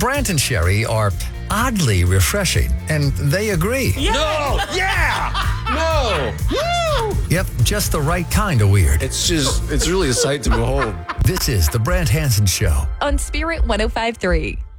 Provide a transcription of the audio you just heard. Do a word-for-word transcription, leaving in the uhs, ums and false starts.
Brant and Sherry are oddly refreshing, and they agree. No! Yeah! No! Woo! Yep, just the right kind of weird. It's just, it's really a sight to behold. This is The Brant Hansen Show. On Spirit one oh five point three.